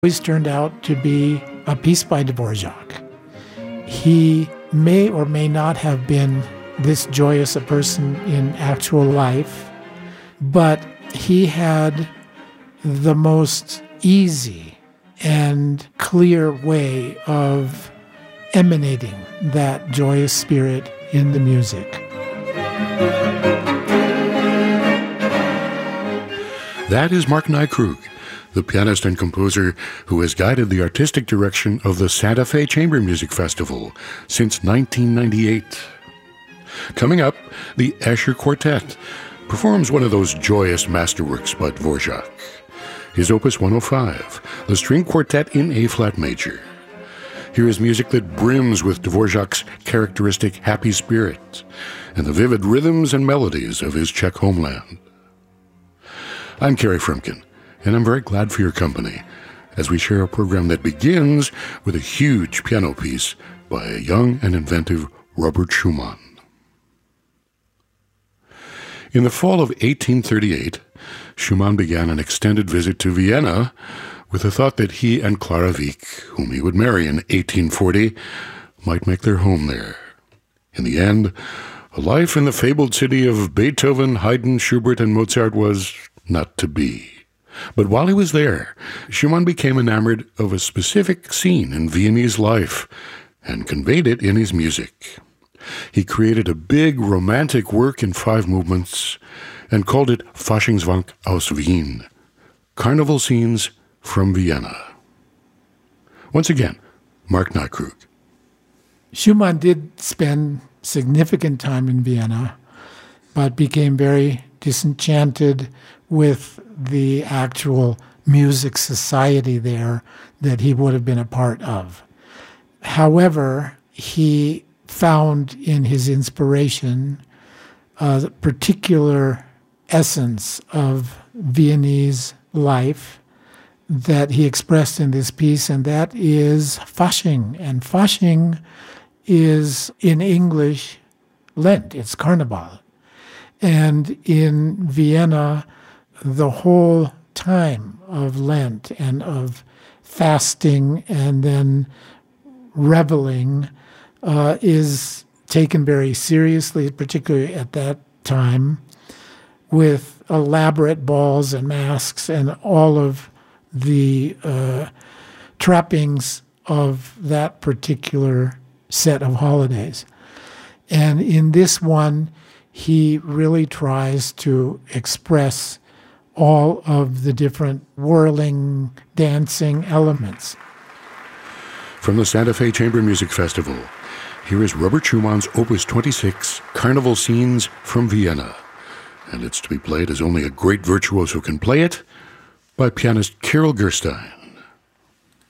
always turned out to be a piece by Dvorak. He may or may not have been this joyous a person in actual life, but he had the most easy and clear way of emanating that joyous spirit in the music. That is Mark Nykrug, the pianist and composer who has guided the artistic direction of the Santa Fe Chamber Music Festival since 1998. Coming up, the Escher Quartet performs one of those joyous masterworks by Dvorak, his Opus 105, the String Quartet in A-flat major. Here is music that brims with Dvorak's characteristic happy spirit and the vivid rhythms and melodies of his Czech homeland. I'm Kerry Frumkin, and I'm very glad for your company as we share a program that begins with a huge piano piece by a young and inventive Robert Schumann. In the fall of 1838, Schumann began an extended visit to Vienna with the thought that he and Clara Wieck, whom he would marry in 1840, might make their home there. In the end, a life in the fabled city of Beethoven, Haydn, Schubert, and Mozart was not to be. But while he was there, Schumann became enamored of a specific scene in Viennese life and conveyed it in his music. He created a big romantic work in 5 movements and called it Faschingswank aus Wien, Carnival Scenes from Vienna. Once again, Mark Nykrug. Schumann did spend significant time in Vienna, but became very disenchanted with the actual music society there that he would have been a part of. However, he found in his inspiration a particular essence of Viennese life that he expressed in this piece, and that is Fasching. And Fasching is, in English, Lent. It's Carnival. And in Vienna, the whole time of Lent and of fasting and then reveling is taken very seriously, particularly at that time, with elaborate balls and masks and all of the trappings of that particular set of holidays. And in this one, he really tries to express all of the different whirling, dancing elements. From the Santa Fe Chamber Music Festival, here is Robert Schumann's Opus 26, Carnival Scenes from Vienna. And it's to be played as only a great virtuoso can play it, by pianist Carol Gerstein.